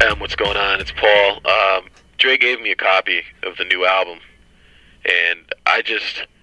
What's going on? It's Paul. Dre gave me a copy of the new album, and I just